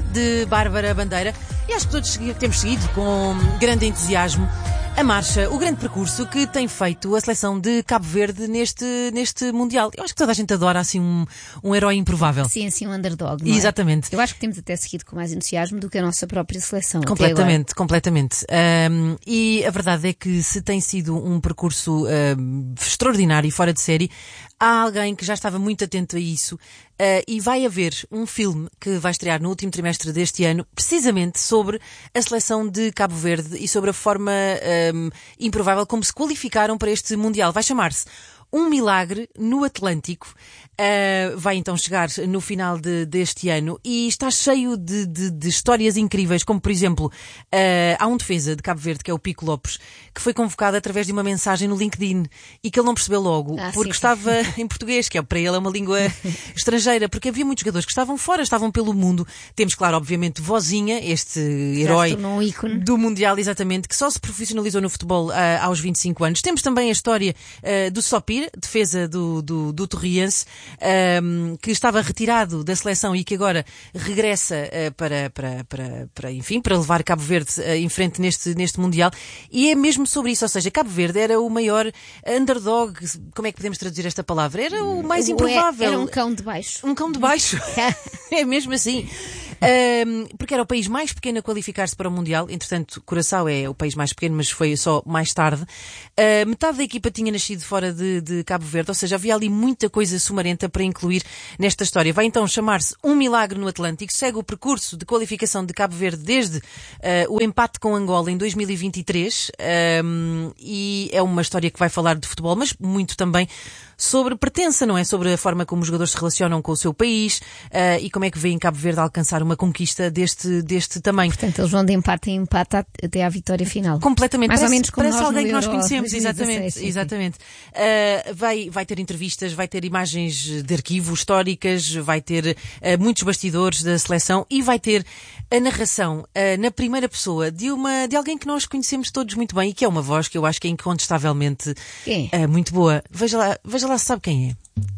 de Bárbara Bandeira. E acho que todos temos seguido com grande entusiasmo a marcha, o grande percurso que tem feito a seleção de Cabo Verde neste Mundial. Eu acho que toda a gente adora assim um herói improvável. Sim, assim um underdog, não é? Exatamente. Eu acho que temos até seguido com mais entusiasmo do que a nossa própria seleção. Completamente. E a verdade é que se tem sido um percurso extraordinário e fora de série, há alguém que já estava muito atento a isso. E vai haver um filme que vai estrear no último trimestre deste ano, precisamente sobre a seleção de Cabo Verde e sobre a forma improvável como se qualificaram para este Mundial. Vai chamar-se Um Milagre no Atlântico. Vai então chegar no final deste ano e está cheio de histórias incríveis, como por exemplo, há um defesa de Cabo Verde, que é o Pico Lopes, que foi convocado através de uma mensagem no LinkedIn e que ele não percebeu logo, porque estava em português, que é, para ele é uma língua estrangeira, porque havia muitos jogadores que estavam fora, estavam pelo mundo. Temos, claro, obviamente, Vozinha, este herói do Mundial, exatamente, que só se profissionalizou no futebol aos 25 anos. Temos também a história do Sopir, defesa do Torriense, que estava retirado da seleção e que agora regressa para levar Cabo Verde em frente neste Mundial. E é mesmo sobre isso, ou seja, Cabo Verde era o maior underdog, como é que podemos traduzir esta palavra? Era o mais improvável. Era um cão de baixo. Um cão de baixo. É mesmo assim. Porque era o país mais pequeno a qualificar-se para o Mundial. Entretanto, Curaçao é o país mais pequeno, mas foi só mais tarde. Metade da equipa tinha nascido fora de Cabo Verde, ou seja, havia ali muita coisa sumarenta para incluir nesta história. Vai então chamar-se Um Milagre no Atlântico, segue o percurso de qualificação de Cabo Verde desde o empate com Angola em 2023, e é uma história que vai falar de futebol, mas muito também sobre pertença, não é? Sobre a forma como os jogadores se relacionam com o seu país, e como é que vêem Cabo Verde alcançar uma conquista deste tamanho. Portanto, eles vão de empate em empate até à vitória final. Completamente. Mais ou menos como parece nós alguém no que nós Euro conhecemos. 2016, Exatamente. Vai ter entrevistas, vai ter imagens de arquivo históricas, vai ter muitos bastidores da seleção e vai ter a narração na primeira pessoa de alguém que nós conhecemos todos muito bem e que é uma voz que eu acho que é incontestavelmente muito boa. Veja lá se sabe quem é.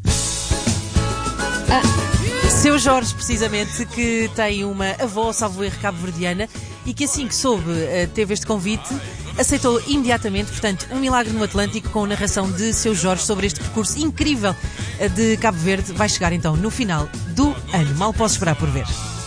Seu Jorge, precisamente, que tem uma avó, salvo erro, cabo-verdiana, e que assim que soube, teve este convite, aceitou imediatamente. Portanto, Um Milagre no Atlântico, com narração de Seu Jorge sobre este percurso incrível de Cabo Verde, vai chegar então no final do ano. Mal posso esperar por ver.